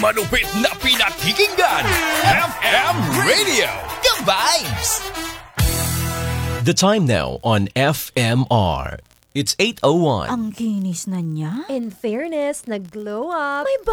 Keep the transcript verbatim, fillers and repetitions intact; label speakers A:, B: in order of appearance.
A: malupit na pinakikinggan. F M Radio, ka-vibes!
B: The time now on F M R. It's eight oh one.
C: Ang kinis na niya.
D: In fairness, nag-glow up. May